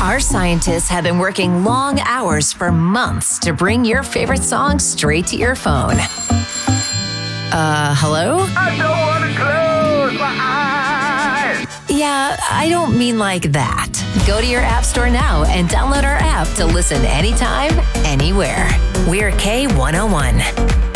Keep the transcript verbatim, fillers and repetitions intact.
Our scientists have been working long hours for months to bring your favorite song straight to your phone. Uh, hello? I don't want to close my eyes. Yeah, I don't mean like that. Go to your app store now and download our app to listen anytime, anywhere. We're K one oh one.